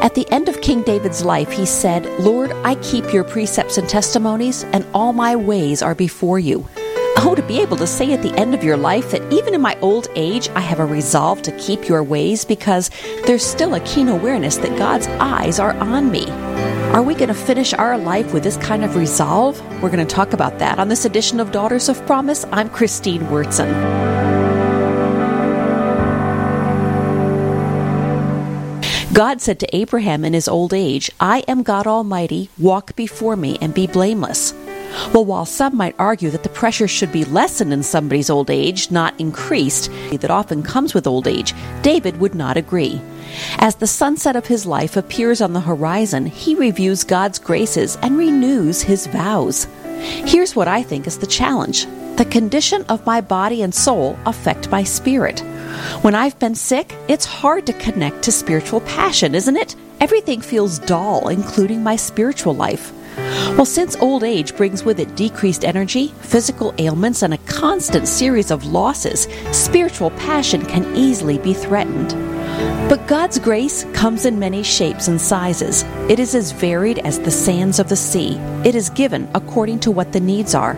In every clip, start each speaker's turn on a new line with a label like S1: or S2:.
S1: At the end of King David's life, he said, "Lord, I keep your precepts and testimonies, and all my ways are before you." Oh, to be able to say at the end of your life that even in my old age, I have a resolve to keep your ways because there's still a keen awareness that God's eyes are on me. Are we going to finish our life with this kind of resolve? We're going to talk about that on this edition of Daughters of Promise. I'm Christine Wurtzen. God said to Abraham in his old age, "I am God Almighty, walk before me and be blameless." Well, while some might argue that the pressure should be lessened in somebody's old age, not increased, that often comes with old age, David would not agree. As the sunset of his life appears on the horizon, he reviews God's graces and renews his vows. Here's what I think is the challenge. The condition of my body and soul affect my spirit. When I've been sick, it's hard to connect to spiritual passion, isn't it? Everything feels dull, including my spiritual life. Well, since old age brings with it decreased energy, physical ailments, and a constant series of losses, spiritual passion can easily be threatened. But God's grace comes in many shapes and sizes. It is as varied as the sands of the sea. It is given according to what the needs are.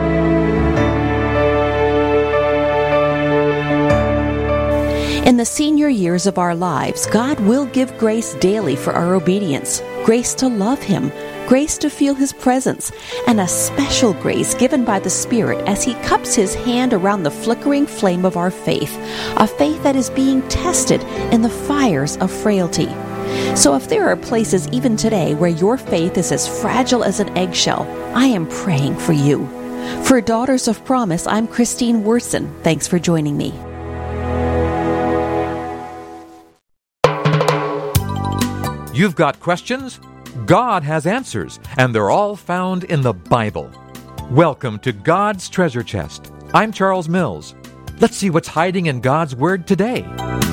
S1: In the senior years of our lives, God will give grace daily for our obedience, grace to love Him, grace to feel His presence, and a special grace given by the Spirit as He cups His hand around the flickering flame of our faith, a faith that is being tested in the fires of frailty. So if there are places even today where your faith is as fragile as an eggshell, I am praying for you. For Daughters of Promise, I'm Christine Wurtzen. Thanks for joining me.
S2: You've got questions? God has answers, and they're all found in the Bible. Welcome to God's Treasure Chest. I'm Charles Mills. Let's see what's hiding in God's Word today.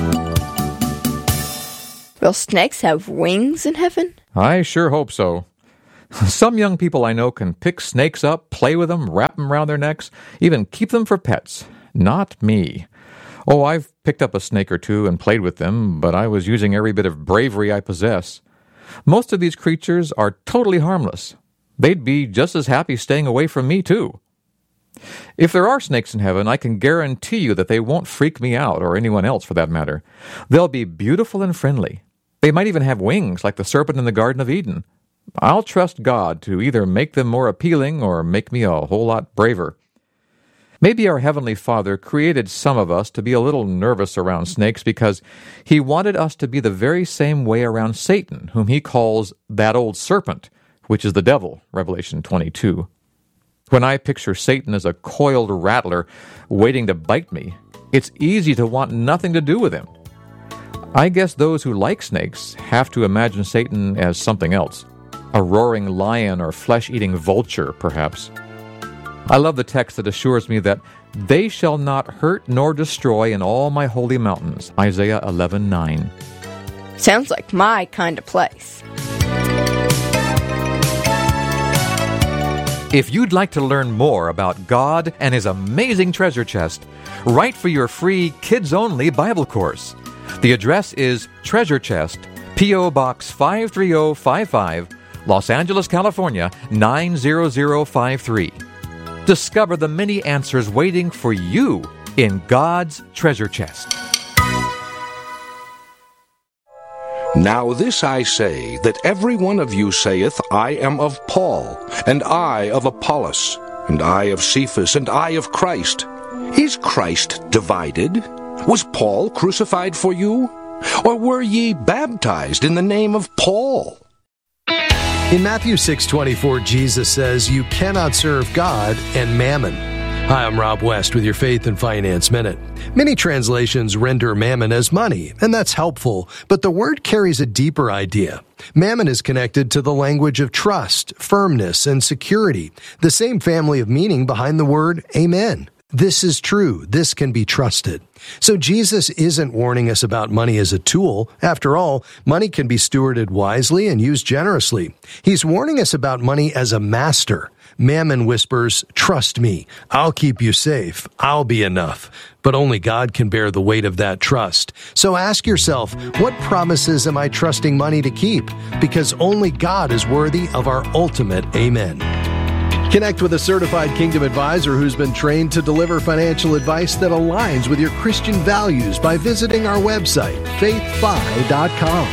S3: Will snakes have wings in heaven?
S2: I sure hope so. Some young people I know can pick snakes up, play with them, wrap them around their necks, even keep them for pets. Not me. Oh, I've picked up a snake or two and played with them, but I was using every bit of bravery I possess. Most of these creatures are totally harmless. They'd be just as happy staying away from me, too. If there are snakes in heaven, I can guarantee you that they won't freak me out, or anyone else for that matter. They'll be beautiful and friendly. They might even have wings, like the serpent in the Garden of Eden. I'll trust God to either make them more appealing or make me a whole lot braver. Maybe our Heavenly Father created some of us to be a little nervous around snakes because He wanted us to be the very same way around Satan, whom He calls that old serpent, which is the devil, Revelation 22. When I picture Satan as a coiled rattler waiting to bite me, it's easy to want nothing to do with him. I guess those who like snakes have to imagine Satan as something else, a roaring lion or flesh-eating vulture, perhaps. I love the text that assures me that they shall not hurt nor destroy in all my holy mountains, Isaiah 11:9.
S3: Sounds like my kind of place.
S2: If you'd like to learn more about God and His amazing treasure chest, write for your free kids-only Bible course. The address is Treasure Chest, P.O. Box 53055, Los Angeles, California, 90053. Discover the many answers waiting for you in God's treasure chest.
S4: Now this I say, that every one of you saith, I am of Paul, and I of Apollos, and I of Cephas, and I of Christ. Is Christ divided? Was Paul crucified for you? Or were ye baptized in the name of Paul?
S5: In Matthew 6:24, Jesus says, you cannot serve God and mammon. Hi, I'm Rob West with your Faith and Finance Minute. Many translations render mammon as money, and that's helpful, but the word carries a deeper idea. Mammon is connected to the language of trust, firmness, and security, the same family of meaning behind the word amen. This is true. This can be trusted. So Jesus isn't warning us about money as a tool. After all, money can be stewarded wisely and used generously. He's warning us about money as a master. Mammon whispers, "Trust me. I'll keep you safe. I'll be enough." But only God can bear the weight of that trust. So ask yourself, what promises am I trusting money to keep? Because only God is worthy of our ultimate amen. Connect with a certified Kingdom advisor who's been trained to deliver financial advice that aligns with your Christian values by visiting our website, faithfi.com.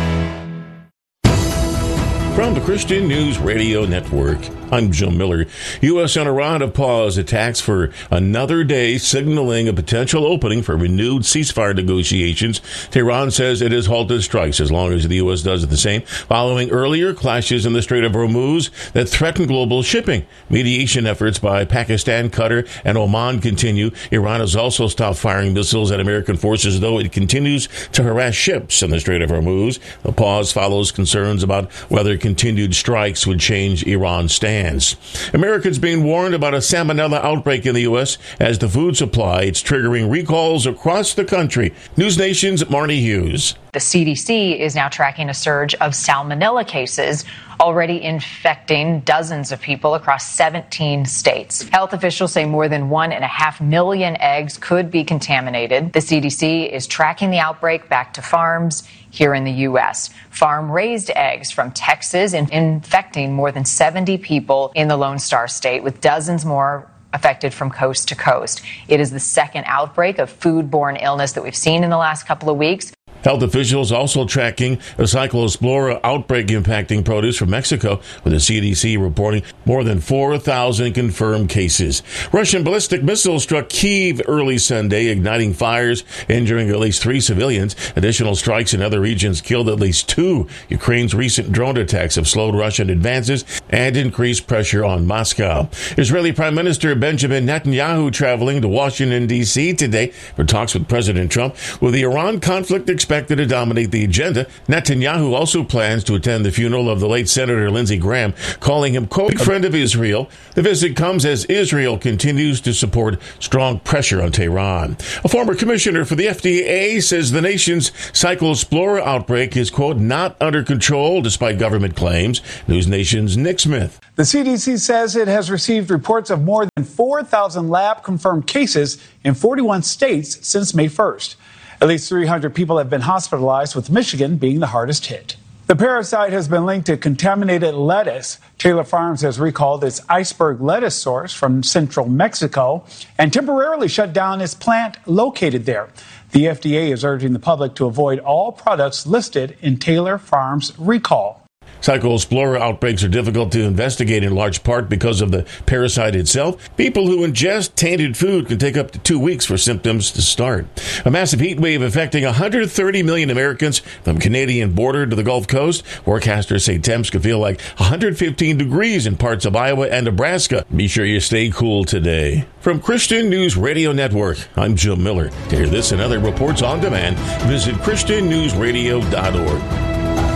S6: From the Christian News Radio Network, I'm Jim Miller. U.S. and Iran have paused attacks for another day, signaling a potential opening for renewed ceasefire negotiations. Tehran says it has halted strikes as long as the U.S. does the same, following earlier clashes in the Strait of Hormuz that threaten global shipping. Mediation efforts by Pakistan, Qatar, and Oman continue. Iran has also stopped firing missiles at American forces, though it continues to harass ships in the Strait of Hormuz. The pause follows concerns about whether continued strikes would change Iran's stand. Americans being warned about a salmonella outbreak in the U.S. as the food supply it's triggering recalls across the country. News Nation's Marnie Hughes.
S7: The CDC is now tracking a surge of salmonella cases, already infecting dozens of people across 17 states. Health officials say more than 1.5 million eggs could be contaminated. The CDC is tracking the outbreak back to farms here in the U.S. Farm-raised eggs from Texas infecting more than 70 people in the Lone Star State, with dozens more affected from coast to coast. It is the second outbreak of foodborne illness that we've seen in the last couple of weeks.
S6: Health officials also tracking a Cyclospora outbreak impacting produce from Mexico, with the CDC reporting more than 4,000 confirmed cases. Russian ballistic missiles struck Kyiv early Sunday, igniting fires, injuring at least 3 civilians. Additional strikes in other regions killed at least 2. Ukraine's recent drone attacks have slowed Russian advances and increased pressure on Moscow. Israeli Prime Minister Benjamin Netanyahu traveling to Washington, D.C. today for talks with President Trump, with the Iran conflict expected to dominate the agenda. Netanyahu also plans to attend the funeral of the late Senator Lindsey Graham, calling him, quote, friend of Israel. The visit comes as Israel continues to support strong pressure on Tehran. A former commissioner for the FDA says the nation's Cyclospora outbreak is, quote, not under control despite government claims. News Nation's Nick Smith.
S8: The CDC says it has received reports of more than 4,000 lab-confirmed cases in 41 states since May 1st. At least 300 people have been hospitalized, with Michigan being the hardest hit. The parasite has been linked to contaminated lettuce. Taylor Farms has recalled its iceberg lettuce source from central Mexico and temporarily shut down its plant located there. The FDA is urging the public to avoid all products listed in Taylor Farms' recall.
S6: Cyclospora outbreaks are difficult to investigate in large part because of the parasite itself. People who ingest tainted food can take up to 2 weeks for symptoms to start. A massive heat wave affecting 130 million Americans from Canadian border to the Gulf Coast. Forecasters say temps could feel like 115 degrees in parts of Iowa and Nebraska. Be sure you stay cool today. From Christian News Radio Network, I'm Jim Miller. To hear this and other reports on demand, visit ChristianNewsRadio.org.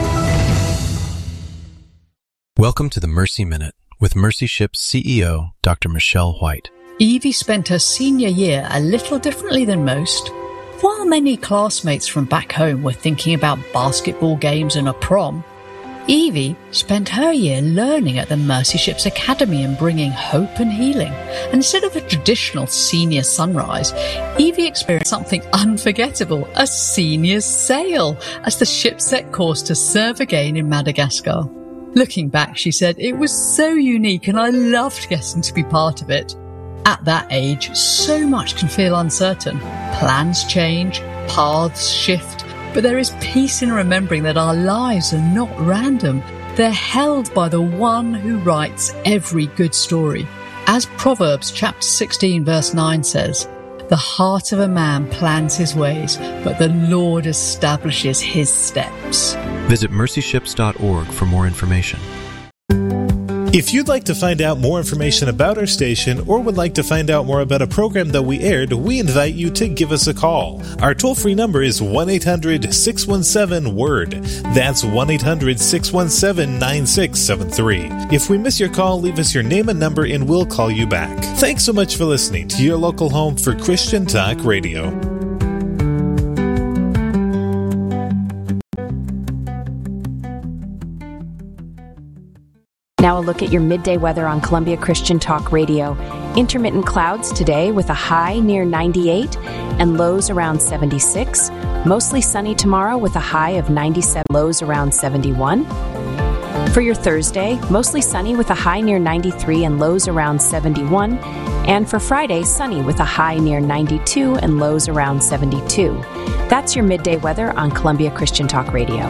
S9: Welcome to the Mercy Minute with Mercy Ship's CEO, Dr. Michelle White.
S10: Evie spent her senior year a little differently than most. While many classmates from back home were thinking about basketball games and a prom, Evie spent her year learning at the Mercy Ship's Academy and bringing hope and healing. And instead of a traditional senior sunrise, Evie experienced something unforgettable, a senior sail, as the ship set course to serve again in Madagascar. Looking back, she said, it was so unique and I loved getting to be part of it. At that age, so much can feel uncertain. Plans change, paths shift, but there is peace in remembering that our lives are not random. They're held by the one who writes every good story. As Proverbs chapter 16 verse 9 says, the heart of a man plans his ways, but the Lord establishes his steps.
S9: Visit mercyships.org for more information.
S11: If you'd like to find out more information about our station or would like to find out more about a program that we aired, we invite you to give us a call. Our toll-free number is 1-800-617-WORD. That's 1-800-617-9673. If we miss your call, leave us your name and number and we'll call you back. Thanks so much for listening to your local home for Christian Talk Radio.
S12: Now a look at your midday weather on Columbia Christian Talk Radio. Intermittent clouds today with a high near 98 and lows around 76. Mostly sunny tomorrow with a high of 97, lows around 71. For your Thursday, mostly sunny with a high near 93 and lows around 71. And for Friday, sunny with a high near 92 and lows around 72. That's your midday weather on Columbia Christian Talk Radio.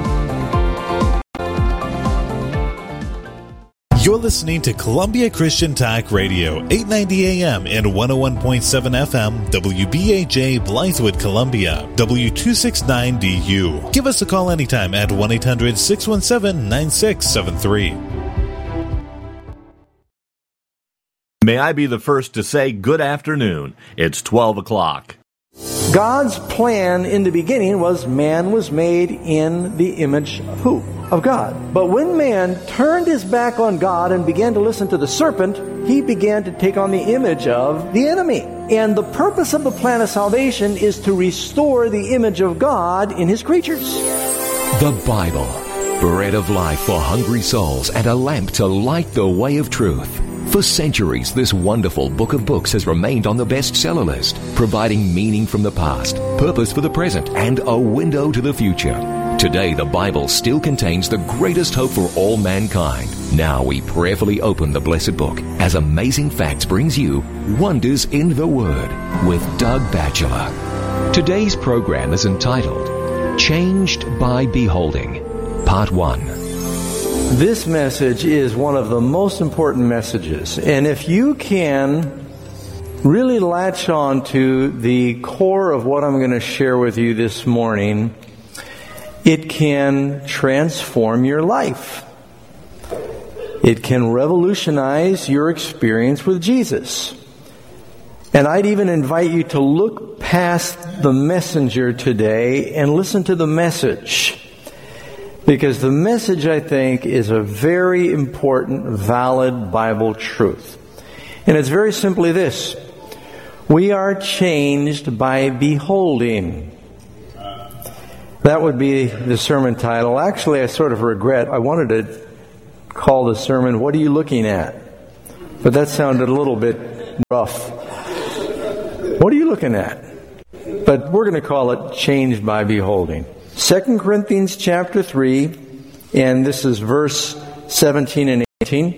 S11: You're listening to Columbia Christian Talk Radio, 890 AM and 101.7 FM, WBAJ Blythewood, Columbia, W269DU. Give us a call anytime at 1-800-617-9673.
S13: May I be the first to say good afternoon. It's 12 o'clock.
S14: God's plan in the beginning was man was made in the image of who? Of God. But when man turned his back on God and began to listen to the serpent, he began to take on the image of the enemy. And the purpose of the plan of salvation is to restore the image of God in his creatures.
S15: The Bible, bread of life for hungry souls and a lamp to light the way of truth. For centuries, this wonderful book of books has remained on the bestseller list, providing meaning from the past, purpose for the present, and a window to the future. Today, the Bible still contains the greatest hope for all mankind. Now we prayerfully open the blessed book as Amazing Facts brings you Wonders in the Word with Doug Batchelor. Today's program is entitled Changed by Beholding, Part 1.
S14: This message is one of the most important messages. And if you can really latch on to the core of what I'm going to share with you this morning, it can transform your life. It can revolutionize your experience with Jesus. And I'd even invite you to look past the messenger today and listen to the message. Because the message, I think, is a very important, valid Bible truth. And it's very simply this. We are changed by beholding. That would be the sermon title. Actually, I sort of regret. I wanted to call the sermon, What Are You Looking At? But that sounded a little bit rough. What are you looking at? But we're going to call it Changed by Beholding. 2 Corinthians chapter 3, and this is verse 17 and 18.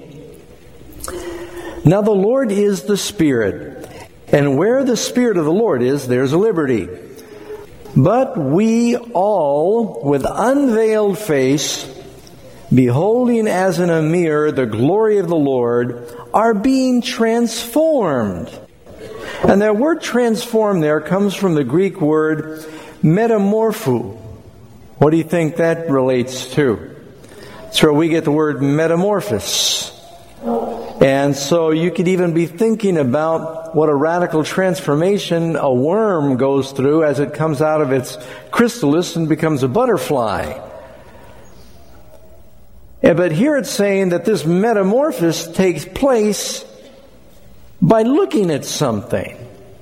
S14: Now the Lord is the Spirit, and where the Spirit of the Lord is, there's liberty. But we all, with unveiled face, beholding as in a mirror the glory of the Lord, are being transformed. And that word transform there comes from the Greek word metamorpho. What do you think that relates to? It's where we get the word metamorphosis. And so you could even be thinking about what a radical transformation a worm goes through as it comes out of its chrysalis and becomes a butterfly. But here it's saying that this metamorphosis takes place by looking at something.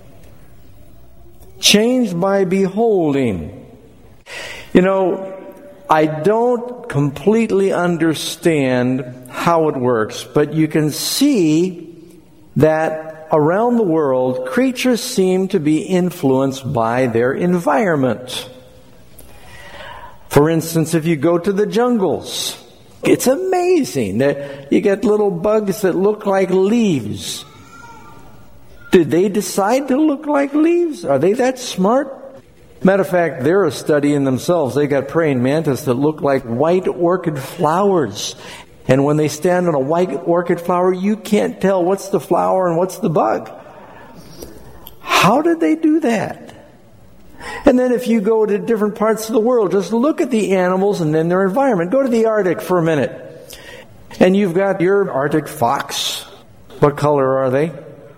S14: Changed by beholding. You know, I don't completely understand how it works, but you can see that around the world, creatures seem to be influenced by their environment. For instance, if you go to the jungles, it's amazing that you get little bugs that look like leaves. Did they decide to look like leaves? Are they that smart? Matter of fact, they're a study in themselves. They got praying mantis that look like white orchid flowers. And when they stand on a white orchid flower, you can't tell what's the flower and what's the bug. How did they do that? And then if you go to different parts of the world, just look at the animals and then their environment. Go to the Arctic for a minute. And you've got your Arctic fox. What color are they?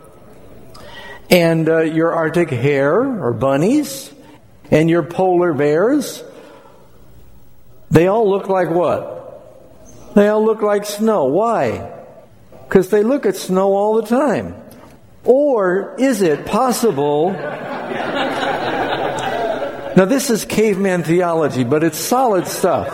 S14: And your Arctic hare or bunnies. And your polar bears. They all look like what? They all look like snow. Why? Because they look at snow all the time. Or is it possible... Now this is caveman theology, but it's solid stuff.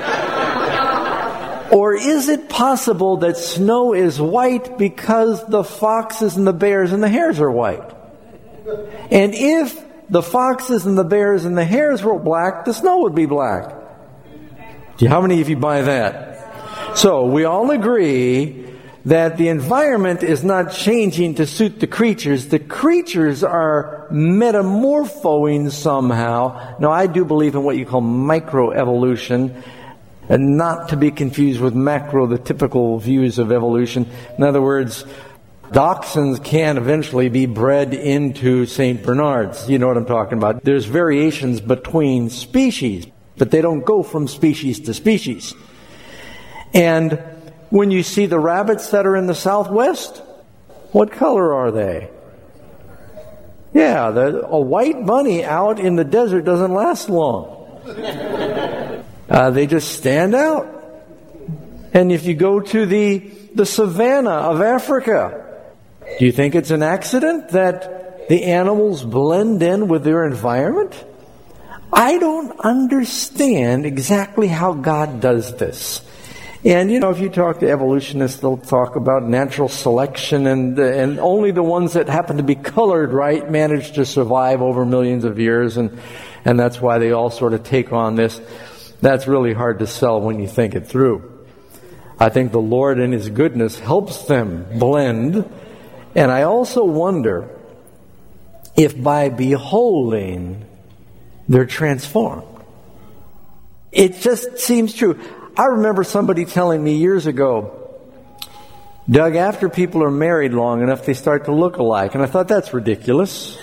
S14: Or is it possible that snow is white because the foxes and the bears and the hares are white? And if the foxes and the bears and the hares were black, the snow would be black. How many of you buy that? So we all agree that the environment is not changing to suit the creatures. The creatures are metamorphosing somehow. Now, I do believe in what you call microevolution, and not to be confused with macro, the typical views of evolution. In other words, dachshunds can eventually be bred into St. Bernards. You know what I'm talking about. There's variations between species, but they don't go from species to species. And when you see the rabbits that are in the Southwest, what color are they? Yeah, a white bunny out in the desert doesn't last long. They just stand out. And if you go to the savanna of Africa, do you think it's an accident that the animals blend in with their environment? I don't understand exactly how God does this. And, if you talk to evolutionists, they'll talk about natural selection, and only the ones that happen to be colored right manage to survive over millions of years, and that's why they all sort of take on this. That's really hard to sell when you think it through. I think the Lord in His goodness helps them blend, and I also wonder if by beholding, they're transformed. It just seems true. I remember somebody telling me years ago, Doug, after people are married long enough, they start to look alike. And I thought, that's ridiculous.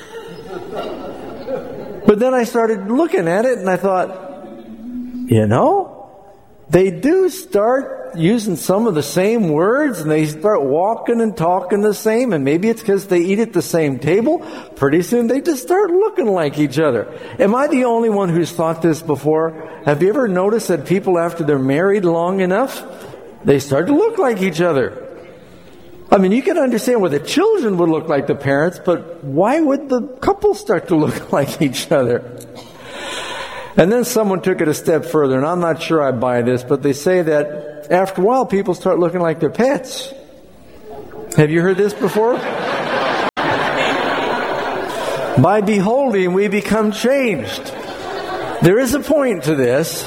S14: But then I started looking at it and I thought, they do start using some of the same words, and they start walking and talking the same, and maybe it's because they eat at the same table. Pretty soon they just start looking like each other. Am I the only one who's thought this before? Have you ever noticed that people, after they're married long enough, they start to look like each other? I mean, you can understand why the children would look like the parents, but why would the couple start to look like each other? And then someone took it a step further, and I'm not sure I buy this, but they say that after a while, people start looking like their pets. Have you heard this before? By beholding, we become changed. There is a point to this.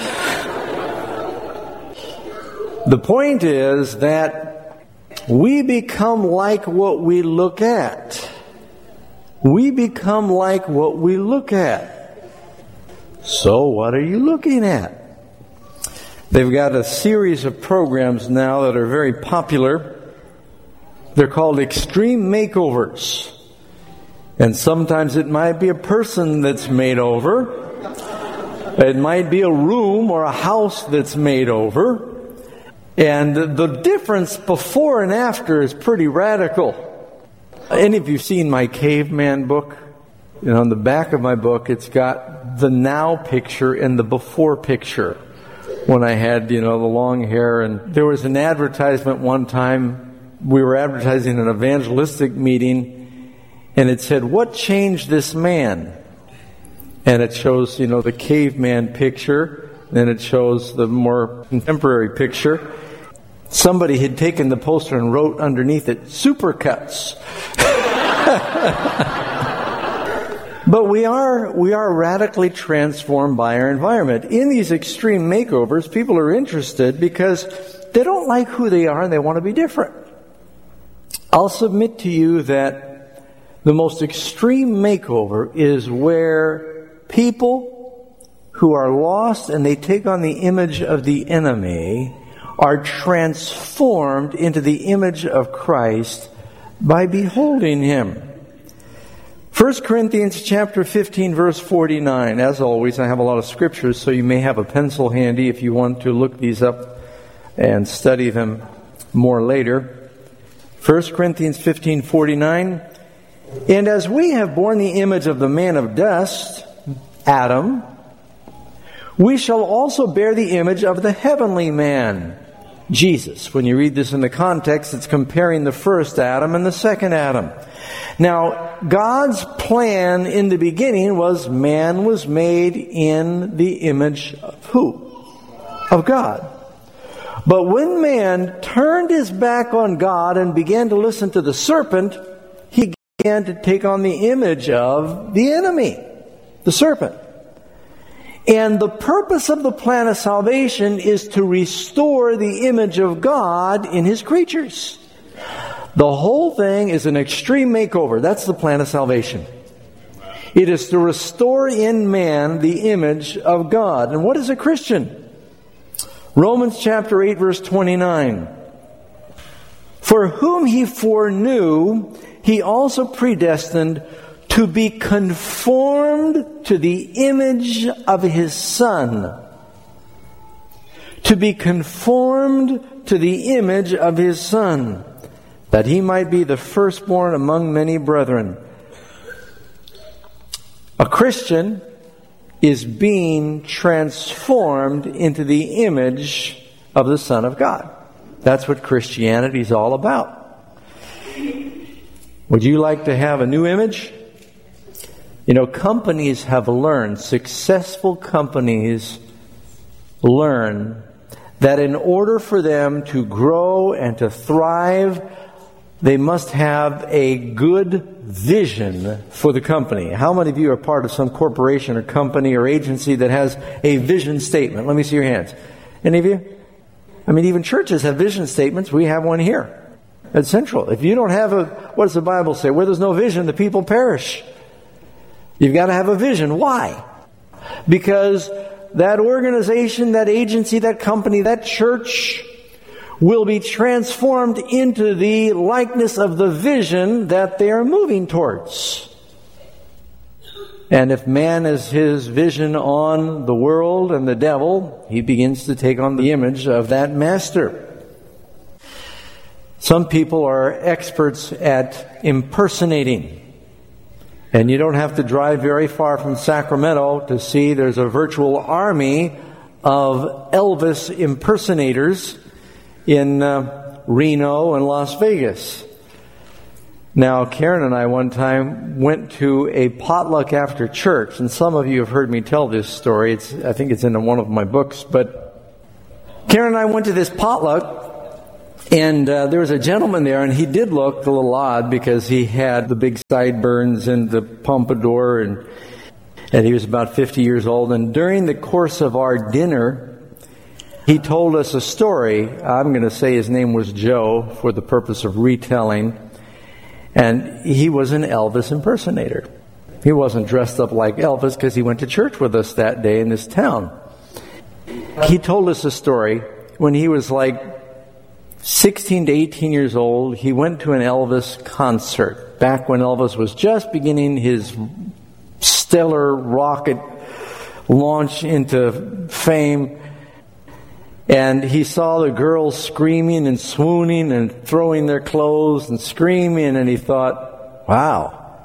S14: The point is that we become like what we look at. We become like what we look at. So what are you looking at? They've got a series of programs now that are very popular. They're called extreme makeovers. And sometimes it might be a person that's made over. It might be a room or a house that's made over. And the difference before and after is pretty radical. Any of you seen my caveman book? On the back of my book, it's got the now picture and the before picture. When I had, the long hair. And there was an advertisement one time. We were advertising an evangelistic meeting. And it said, "What changed this man?" And it shows, the caveman picture. Then it shows the more contemporary picture. Somebody had taken the poster and wrote underneath it, "Supercuts." But we are radically transformed by our environment. In these extreme makeovers, people are interested because they don't like who they are and they want to be different. I'll submit to you that the most extreme makeover is where people who are lost and they take on the image of the enemy are transformed into the image of Christ by beholding Him. 1 Corinthians chapter 15, verse 49. As always, I have a lot of scriptures, so you may have a pencil handy if you want to look these up and study them more later. 1 Corinthians 15:49. And as we have borne the image of the man of dust, Adam, we shall also bear the image of the heavenly man, Jesus. When you read this in the context, it's comparing the first Adam and the second Adam. Now, God's plan in the beginning was man was made in the image of who? Of God. But when man turned his back on God and began to listen to the serpent, he began to take on the image of the enemy, the serpent. And the purpose of the plan of salvation is to restore the image of God in His creatures. The whole thing is an extreme makeover. That's the plan of salvation. It is to restore in man the image of God. And what is a Christian? Romans chapter 8, verse 29. For whom He foreknew, He also predestined to be conformed to the image of His Son. To be conformed to the image of His Son, that He might be the firstborn among many brethren. A Christian is being transformed into the image of the Son of God. That's what Christianity is all about. Would you like to have a new image? You know, companies have learned, successful companies learn that in order for them to grow and to thrive, they must have a good vision for the company. How many of you are part of some corporation or company or agency that has a vision statement? Let me see your hands. Any of you? I mean, even churches have vision statements. We have one here at Central. If you don't have what does the Bible say? Where there's no vision, the people perish. You've got to have a vision. Why? Because that organization, that agency, that company, that church will be transformed into the likeness of the vision that they are moving towards. And if man is his vision on the world and the devil, he begins to take on the image of that master. Some people are experts at impersonating. And you don't have to drive very far from Sacramento to see there's a virtual army of Elvis impersonators in Reno and Las Vegas. Now, Karen and I one time went to a potluck after church, and some of you have heard me tell this story. I think it's in one of my books, but Karen and I went to this potluck, and there was a gentleman there, and he did look a little odd because he had the big sideburns and the pompadour, and he was about 50 years old. And during the course of our dinner, he told us a story. I'm going to say his name was Joe for the purpose of retelling. And he was an Elvis impersonator. He wasn't dressed up like Elvis because he went to church with us that day in this town. He told us a story when he was like 16 to 18 years old. He went to an Elvis concert back when Elvis was just beginning his stellar rocket launch into fame. And he saw the girls screaming and swooning and throwing their clothes and screaming, and he thought, wow,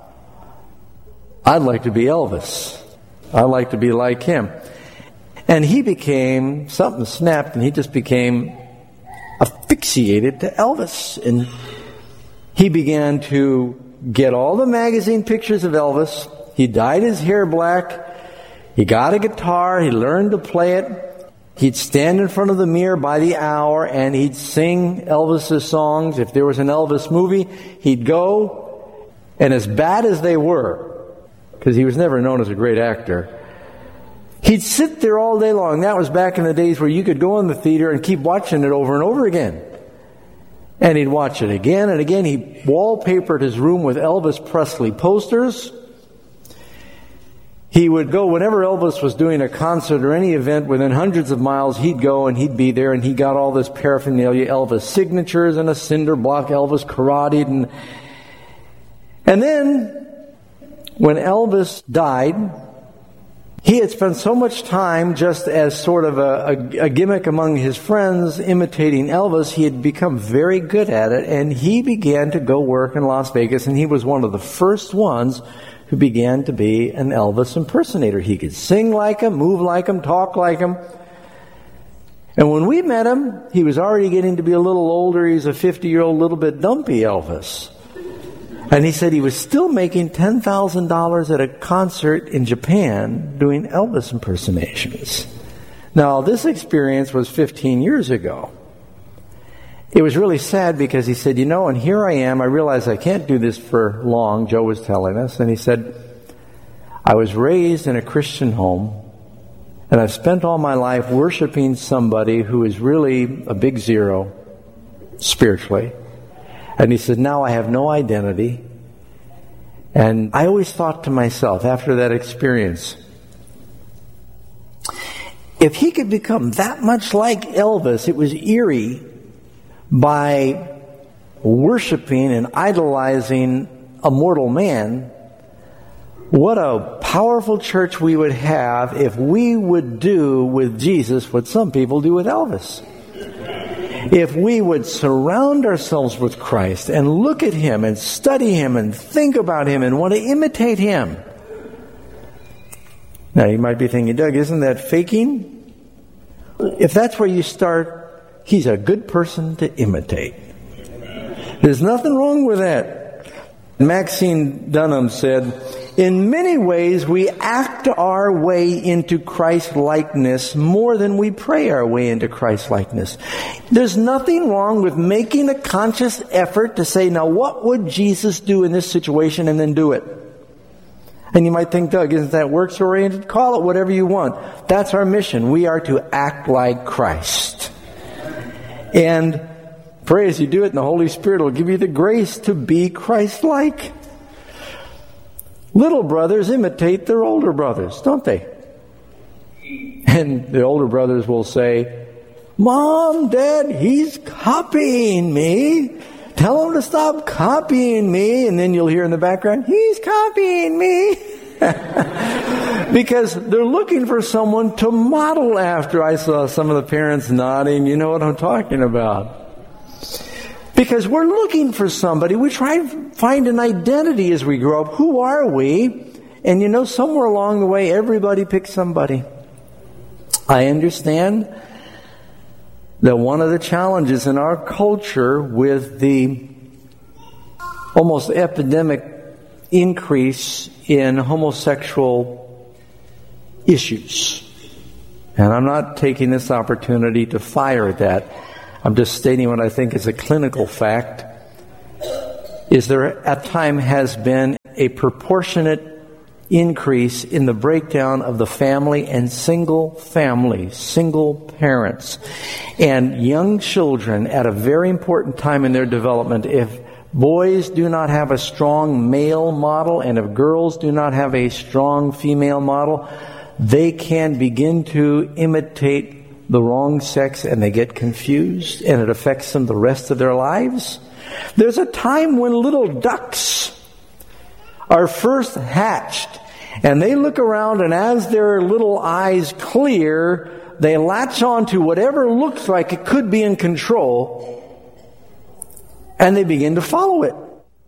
S14: I'd like to be Elvis. I'd like to be like him. And something snapped, and he just became asphyxiated to Elvis. And he began to get all the magazine pictures of Elvis. He dyed his hair black. He got a guitar. He learned to play it. He'd stand in front of the mirror by the hour and he'd sing Elvis's songs. If there was an Elvis movie, he'd go, and as bad as they were, because he was never known as a great actor, he'd sit there all day long. That was back in the days where you could go in the theater and keep watching it over and over again. And he'd watch it again and again. He wallpapered his room with Elvis Presley posters. He would go whenever Elvis was doing a concert or any event within hundreds of miles. He'd go and he'd be there, and he got all this paraphernalia, Elvis signatures and a cinder block, Elvis karate. And then when Elvis died, He had spent so much time just as sort of a gimmick among his friends imitating Elvis. He had become very good at it, and he began to go work in Las Vegas, and he was one of the first ones who began to be an Elvis impersonator. He could sing like him, move like him, talk like him. And when we met him, he was already getting to be a little older. He's a 50-year-old, little bit dumpy Elvis. And he said he was still making $10,000 at a concert in Japan doing Elvis impersonations. Now, this experience was 15 years ago. It was really sad because he said, and here I am. I realize I can't do this for long, Joe was telling us. And he said, I was raised in a Christian home, and I've spent all my life worshiping somebody who is really a big zero spiritually. And he said, now I have no identity. And I always thought to myself, after that experience, if he could become that much like Elvis, it was eerie, by worshiping and idolizing a mortal man, what a powerful church we would have if we would do with Jesus what some people do with Elvis. If we would surround ourselves with Christ and look at Him and study Him and think about Him and want to imitate Him. Now you might be thinking, Doug, isn't that faking? If that's where you start, He's a good person to imitate. There's nothing wrong with that. Maxine Dunham said, in many ways we act our way into Christ-likeness more than we pray our way into Christ-likeness. There's nothing wrong with making a conscious effort to say, now what would Jesus do in this situation, and then do it. And you might think, Doug, isn't that works-oriented? Call it whatever you want. That's our mission. We are to act like Christ. And pray as you do it, and the Holy Spirit will give you the grace to be Christ-like. Little brothers imitate their older brothers, don't they? And the older brothers will say, Mom, Dad, he's copying me. Tell him to stop copying me. And then you'll hear in the background, he's copying me. Because they're looking for someone to model after. I saw some of the parents nodding. You know what I'm talking about. Because we're looking for somebody. We try to find an identity as we grow up. Who are we? And somewhere along the way, everybody picks somebody. I understand that one of the challenges in our culture with the almost epidemic increase in homosexual issues, and I'm not taking this opportunity to fire at that, I'm just stating what I think is a clinical fact, is there at times has been a proportionate increase in the breakdown of the family and single families, single parents, and young children at a very important time in their development. If boys do not have a strong male model, and if girls do not have a strong female model, they can begin to imitate the wrong sex, and they get confused, and it affects them the rest of their lives. There's a time when little ducks are first hatched, and they look around, and as their little eyes clear, they latch on to whatever looks like it could be in control, and they begin to follow it.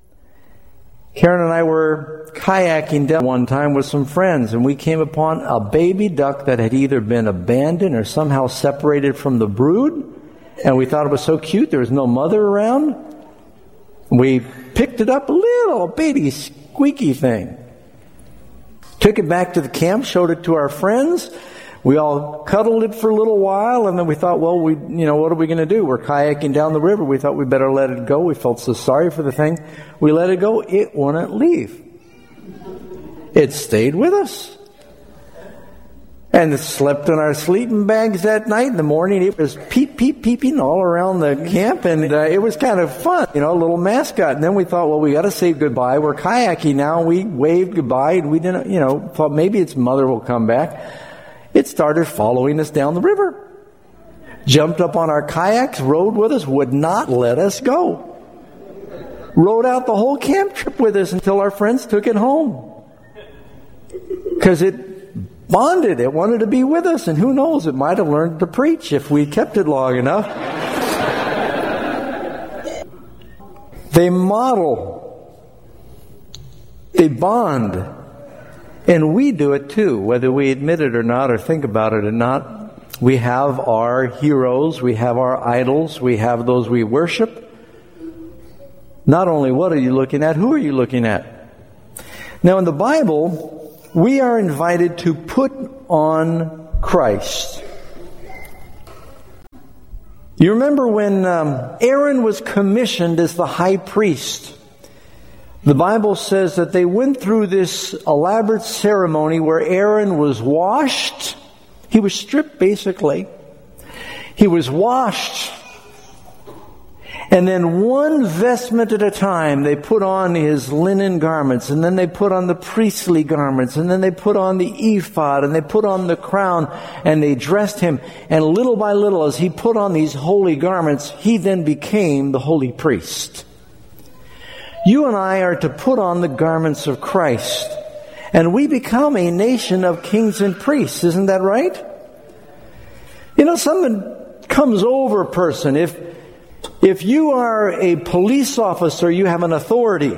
S14: Karen and I were kayaking down one time with some friends, and we came upon a baby duck that had either been abandoned or somehow separated from the brood, and we thought it was so cute. There was no mother around. We picked it up, a little bitty squeaky thing. Took it back to the camp, showed it to our friends. We all cuddled it for a little while, and then we thought, well, what are we going to do? We're kayaking down the river. We thought we'd better let it go. We felt so sorry for the thing. We let it go. It wouldn't leave. It stayed with us. And it slept in our sleeping bags that night. In the morning, it was peeping all around the camp, and it was kind of fun, a little mascot. And then we thought, well, we got to say goodbye. We're kayaking now. We waved goodbye, and we didn't, thought maybe its mother will come back. It started following us down the river. Jumped up on our kayaks, rode with us, would not let us go. Rode out the whole camp trip with us until our friends took it home. Because it bonded. It wanted to be with us. And who knows, it might have learned to preach if we kept it long enough. They model. They bond. And we do it too, whether we admit it or not, or think about it or not. We have our heroes, we have our idols, we have those we worship. Not only what are you looking at, who are you looking at? Now in the Bible, we are invited to put on Christ. You remember when Aaron was commissioned as the high priest? The Bible says that they went through this elaborate ceremony where Aaron was washed. He was stripped, basically. He was washed. And then one vestment at a time, they put on his linen garments, and then they put on the priestly garments, and then they put on the ephod, and they put on the crown, and they dressed him. And little by little, as he put on these holy garments, he then became the holy priest. You and I are to put on the garments of Christ. And we become a nation of kings and priests. Isn't that right? You know, something comes over a person. If you are a police officer, you have an authority.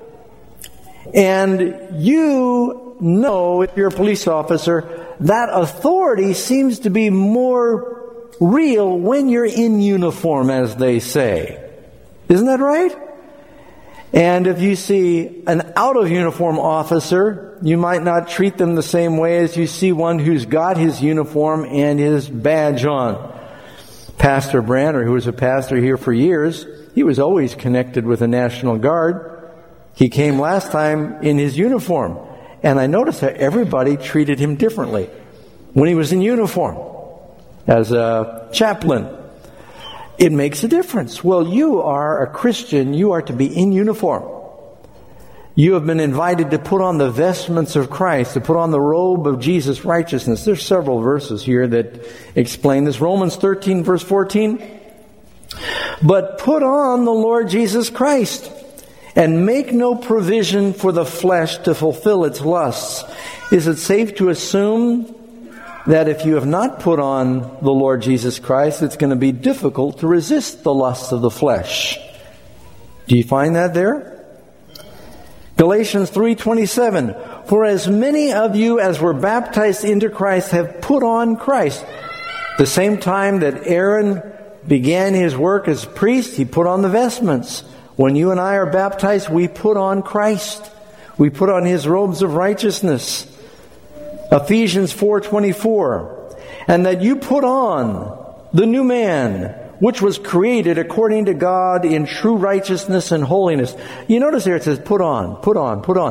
S14: And you know, if you're a police officer, that authority seems to be more real when you're in uniform, as they say. Isn't that right? And if you see an out-of-uniform officer, you might not treat them the same way as you see one who's got his uniform and his badge on. Pastor Branner, who was a pastor here for years, he was always connected with the National Guard. He came last time in his uniform, and I noticed that everybody treated him differently when he was in uniform as a chaplain. It makes a difference. Well, you are a Christian. You are to be in uniform. You have been invited to put on the vestments of Christ, to put on the robe of Jesus' righteousness. There's several verses here that explain this. Romans 13, verse 14. But put on the Lord Jesus Christ, and make no provision for the flesh to fulfill its lusts. Is it safe to assume that if you have not put on the Lord Jesus Christ, it's going to be difficult to resist the lusts of the flesh? Do you find that there? Galatians 3:27, for as many of you as were baptized into Christ have put on Christ. The same time that Aaron began his work as priest, he put on the vestments. When you and I are baptized, we put on Christ. We put on his robes of righteousness. Ephesians 4:24, and that you put on the new man, which was created according to God in true righteousness and holiness. You notice there it says put on, put on, put on.